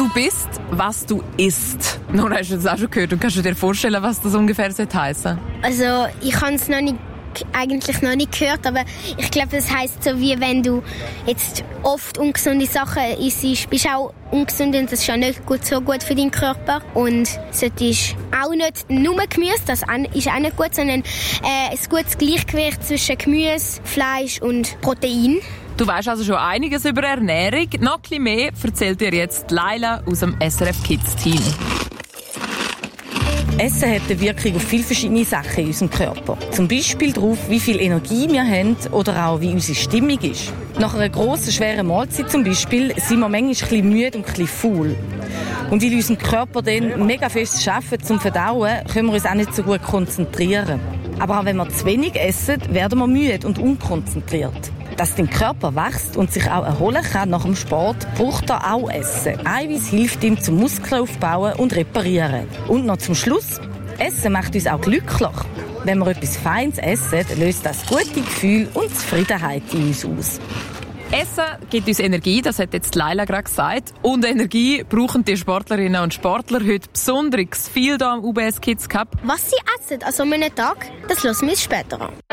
Du bist, was du isst. Nun hast du das auch schon gehört und kannst du dir vorstellen, was das ungefähr heissen soll? Also ich habe es eigentlich noch nicht gehört, aber ich glaube, das heisst so, wie wenn du jetzt oft ungesunde Sachen isst, bist du auch ungesund und das ist ja nicht so gut für deinen Körper. Und solltest auch nicht nur Gemüse, das ist auch nicht gut, sondern ein gutes Gleichgewicht zwischen Gemüse, Fleisch und Protein. Du weißt also schon einiges über Ernährung. Noch ein bisschen mehr erzählt dir jetzt Laila aus dem SRF Kids Team. Essen hat eine Wirkung auf viele verschiedene Sachen in unserem Körper. Zum Beispiel darauf, wie viel Energie wir haben oder auch wie unsere Stimmung ist. Nach einer grossen, schweren Mahlzeit zum Beispiel sind wir manchmal ein bisschen müde und ein bisschen faul. Und weil unser Körper dann mega fest arbeitet zum Verdauen, können wir uns auch nicht so gut konzentrieren. Aber auch wenn wir zu wenig essen, werden wir müde und unkonzentriert. Dass der Körper wächst und sich auch erholen kann nach dem Sport, braucht er auch Essen. Eiweiß hilft ihm zum Muskeln aufbauen und reparieren. Und noch zum Schluss, Essen macht uns auch glücklich. Wenn wir etwas Feines essen, löst das gute Gefühl und Zufriedenheit in uns aus. Essen gibt uns Energie, das hat jetzt Laila gerade gesagt. Und Energie brauchen die Sportlerinnen und Sportler heute besonders viel hier am UBS Kids Cup. Was sie essen an so einem Tag, das hören wir uns später an.